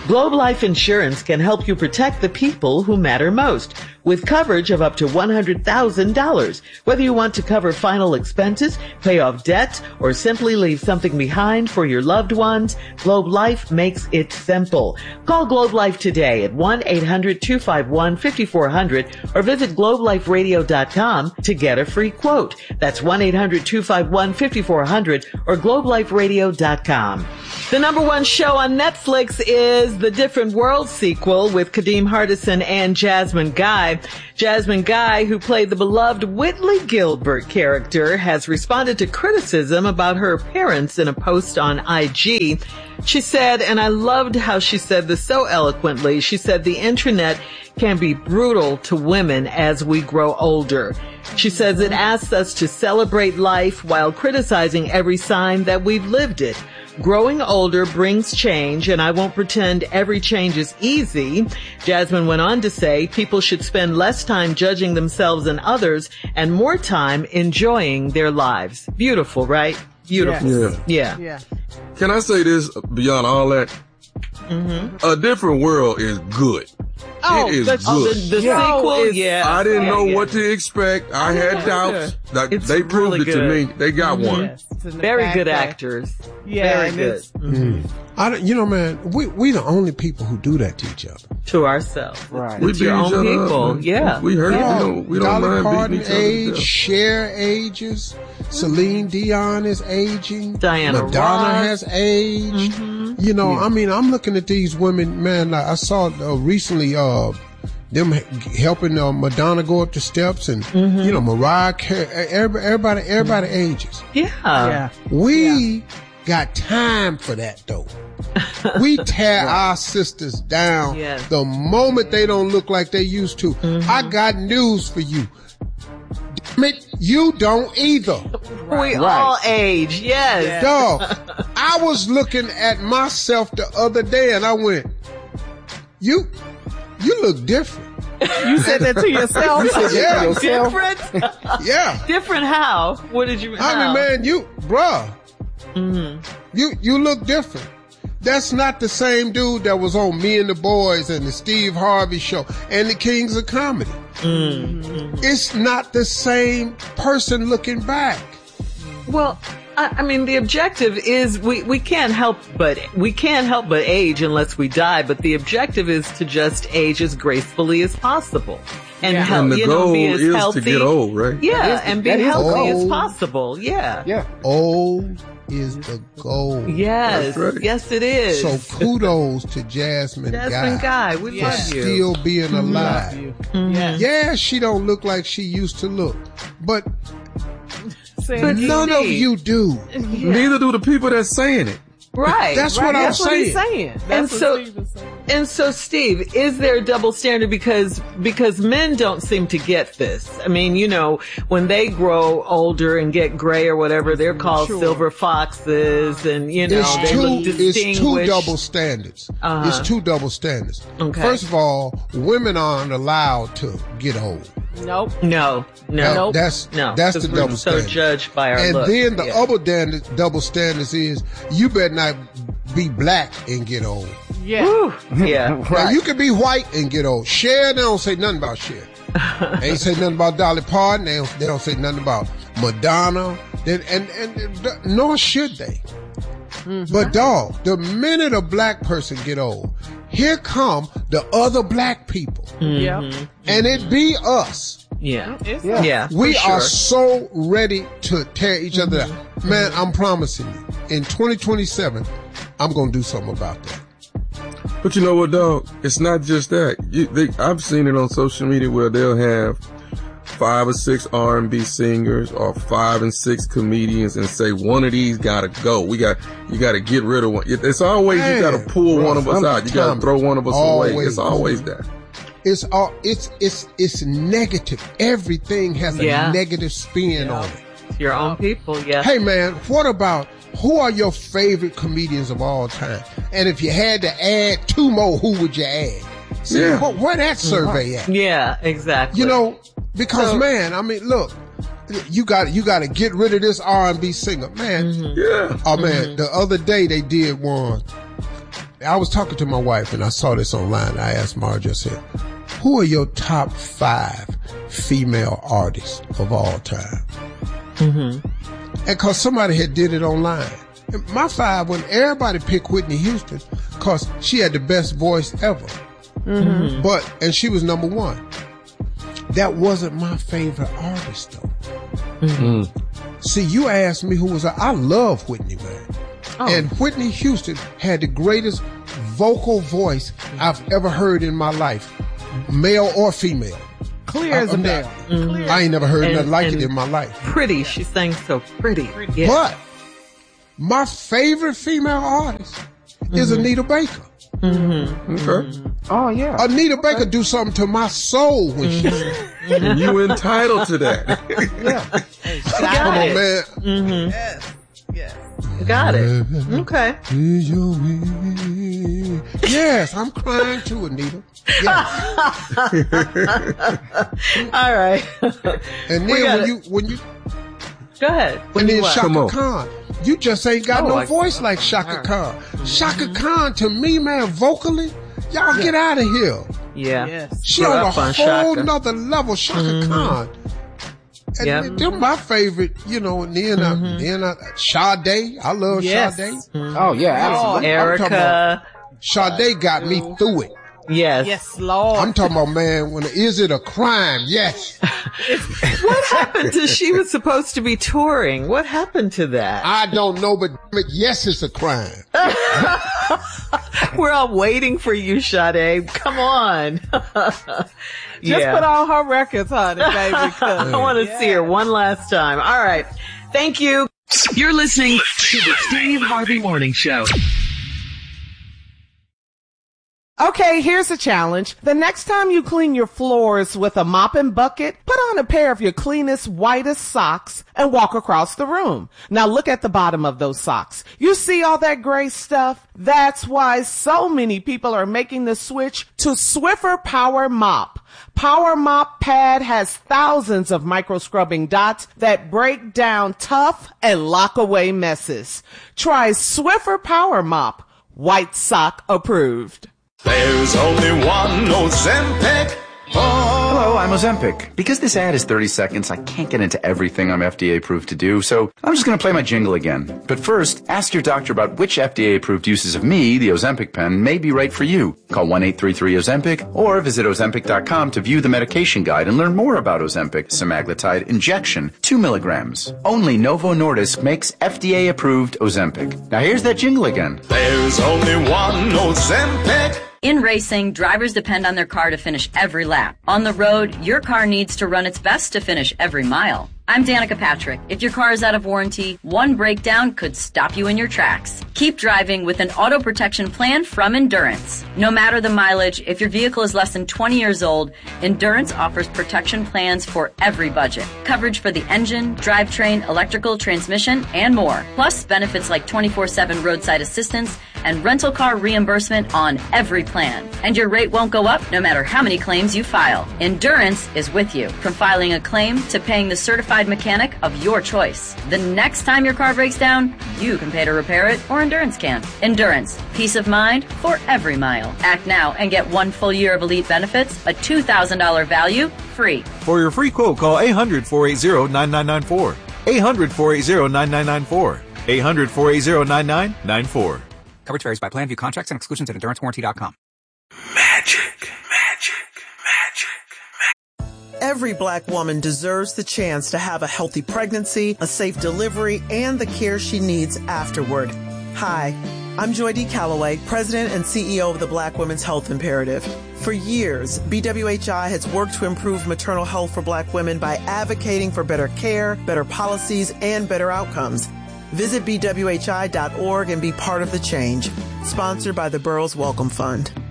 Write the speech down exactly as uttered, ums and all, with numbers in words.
Globe Life Insurance can help you protect the people who matter most with coverage of up to one hundred thousand dollars. Whether you want to cover final expenses, pay off debts, or simply leave something behind for your loved ones, Globe Life makes it simple. Call Globe Life today at one eight hundred two five one five four zero zero or visit globe life radio dot com to get a free quote. That's one eight hundred two five one five four zero zero or globe life radio dot com. The number one show on Netflix is the Different World sequel with Kadeem Hardison and Jasmine Guy. Jasmine Guy, who played the beloved Whitley Gilbert character, has responded to criticism about her appearance in a post on I G. She said, and I loved how she said this so eloquently, she said the internet can be brutal to women as we grow older. She says it asks us to celebrate life while criticizing every sign that we've lived it. Growing older brings change, and I won't pretend every change is easy. Jasmine went on to say people should spend less time judging themselves and others and more time enjoying their lives. Beautiful, right? Beautiful. Yeah. Yeah. Yeah. Can I say this beyond all that? Mm-hmm. A Different World is good. Oh, it is the, good. oh, the, the Yeah. sequel, Is- yeah. I didn't yeah, know yeah. what to expect. I had doubts. Like, It's they proved really it to good. me. They got one. Yes. And the Very fact good that- actors. Yeah, Very and good. it's- Mhm. I don't, you know, man, we we the only people who do that to each other. To ourselves. Right. We It's beat your each own other people. up. man. Yeah. We hurt. Yeah. We don't, we don't Dolly mind Parton beating each other to age, death. Cher ages, Celine Dion is aging, Diana Madonna Ross. has aged. Mhm. You know, I mean, I'm looking at these women, man. Like, I saw uh, recently uh, them h- helping uh, Madonna go up the steps, and you know, Mariah Carey. Everybody, everybody, everybody ages. Yeah. Yeah. We got time for that though. We tear our sisters down Yes. the moment they don't look like they used to. I got news for you. Damn it, you don't either. We all age. Yes. Yeah. Dog, I was looking at myself the other day and I went, you, you look different. You said that to yourself? Yeah. Different? Yeah. Different how? What did you I how? mean, man, you, bruh, Mhm. you, you look different. That's not the same dude that was on Me and the Boys and the Steve Harvey Show and the Kings of Comedy. Mm-hmm. It's not the same person looking back. Well, I, I mean, the objective is we, we can't help but we can't help but age unless we die. But the objective is to just age as gracefully as possible, and Yeah. help, And the you know, goal be as is healthy. to get old, right? Yeah, That is the- and be that is the healthy goal. as possible. Yeah. Yeah. Old is the goal. Yes. That's right. Yes, it is. So kudos to Jasmine, Jasmine Guy, Guy, we Yeah. love for you. still being Love alive. you. Mhm. Yes. Yeah, she don't look like she used to look, but Saying But you- none of you do. Yeah. Neither do the people that's saying it. Right. That's right. what I'm That's what he's saying. saying. That's And what so- Steve is saying. And so, Steve, is there a double standard because because men don't seem to get this? I mean, you know, when they grow older and get gray or whatever, they're called Sure. silver foxes, and you know, It's they two, look it's distinguished. two double standards. Uh-huh. It's two double standards. Okay. First of all, women aren't allowed to get old. Nope. No, no, That- Nope. That's no. that's 'cause the we're double so standard. judged by our And look. then the Yeah. other dan- double standards is you better not be black and get old. Yeah. Whew. Yeah. Now you can be white and get old. Cher, they don't say nothing about Cher. They ain't say nothing about Dolly Parton. They don't, they don't say nothing about Madonna. They, and, and, and nor should they. But dog, the minute a black person get old, here come the other black people. Yeah. And it be us. Yeah. It's Yeah. Yeah. We for are sure. so ready to tear each other down. Man, I'm promising you, in twenty twenty-seven, I'm going to do something about that. But you know what, dog? It's not just that. You, they, I've seen it on social media where they'll have five or six R and B singers or five and six comedians and say one of these gotta go. We got you got to get rid of one. It's always Man, you got to pull bro, one of us I'm- out. You got Tommy, to throw one of us away. always. It's always that. It's all, it's, it's, it's negative. Everything has a Yeah. negative spin on it. Your own people. Yeah. Hey man, what about, who are your favorite comedians of all time? And if you had to add two more, who would you add? See, Yeah. wh- where that survey at? Yeah. Exactly. You know, because So- man, I mean, look, you got you got to get rid of this R and B singer, man. Yeah. Oh man, the other day they did one. I was talking to my wife and I saw this online. I asked Marge, I said, who are your top five female artists of all time? Mm-hmm. And cause somebody had did it online. And my five, when everybody picked Whitney Houston, cause she had the best voice ever. Mm-hmm. But, and she was number one. That wasn't my favorite artist though. Mm-hmm. See, you asked me who was, I love Whitney, man. Oh. And Whitney Houston had the greatest vocal voice I've ever heard in my life, male or female. Clear as a bell. Mm-hmm. I ain't never heard and, nothing like it in my life. Pretty. She sang so pretty. Yeah. But my favorite female artist mm-hmm. is Anita Baker. Mm-hmm. Okay. Mm-hmm. Oh, yeah. Anita Baker okay. do something to my soul when she mm-hmm. You entitled to that. Yeah. Come on, man. Mm-hmm. Yes. Yes. Got it. Okay. Yes, I'm crying too, Anita. Yes. All right. And then when it. you when you go ahead. When and you then what? Shaka Khan, you just ain't got oh, no I voice like Shaka Khan. Shaka Khan to me, man, vocally, y'all yeah. get out of here. Yeah. Yes. She on a whole Shaka. nother level, Shaka mm-hmm. Khan. And yep. they're my favorite, you know, and then, mm-hmm. I, then I, Sade, I love yes. Sade. Mm-hmm. Oh, yeah, absolutely. Oh, Erica. Sade got me through it. Yes. Yes, Lord. I'm talking about, man, when is it a crime? Yes. What happened to, she was supposed to be touring. What happened to that? I don't know, but yes, it's a crime. We're all waiting for you, Sade. Come on. Just yeah. put on her records, honey, baby. I want to yeah. see her one last time. All right. Thank you. You're listening to the Steve Harvey Morning Show. Okay, here's a challenge. The next time you clean your floors with a mop and bucket, put on a pair of your cleanest, whitest socks and walk across the room. Now look at the bottom of those socks. You see all that gray stuff? That's why so many people are making the switch to Swiffer Power Mop. Power Mop Pad has thousands of micro scrubbing dots that break down tough and lock away messes. Try Swiffer Power Mop. White sock approved. There's only one Ozempic. Oh. Hello, I'm Ozempic. Because this ad is thirty seconds, I can't get into everything I'm F D A approved to do, so I'm just going to play my jingle again. But first, ask your doctor about which F D A approved uses of me, the Ozempic pen, may be right for you. Call one eight three three Ozempic or visit Ozempic dot com to view the medication guide and learn more about Ozempic semaglutide injection, two milligrams. Only Novo Nordisk makes F D A approved Ozempic. Now here's that jingle again. There's only one Ozempic. In racing, drivers depend on their car to finish every lap. On the road, your car needs to run its best to finish every mile. I'm Danica Patrick. If your car is out of warranty, one breakdown could stop you in your tracks. Keep driving with an auto protection plan from Endurance. No matter the mileage, if your vehicle is less than twenty years old, Endurance offers protection plans for every budget. Coverage for the engine, drivetrain, electrical, transmission, and more. Plus benefits like twenty-four seven roadside assistance and rental car reimbursement on every plan. And your rate won't go up no matter how many claims you file. Endurance is with you, from filing a claim to paying the certified mechanic of your choice. The next time your car breaks down, you can pay to repair it, or Endurance can. Endurance, peace of mind for every mile. Act now and get one full year of elite benefits, a two thousand dollars value, free. For your free quote, call eight hundred, four eight zero, nine nine nine four. eight hundred, four eight zero, nine nine nine four. eight hundred, four eight zero, nine nine nine four. Coverage varies by plan. View contracts and exclusions at endurance warranty dot com. Magic, magic, magic. Every Black woman deserves the chance to have a healthy pregnancy, a safe delivery, and the care she needs afterward. Hi, I'm Joy D. Calloway, President and C E O of the Black Women's Health Imperative. For years, B W H I has worked to improve maternal health for Black women by advocating for better care, better policies, and better outcomes. Visit B W H I dot org and be part of the change. Sponsored by the Burroughs Wellcome Fund.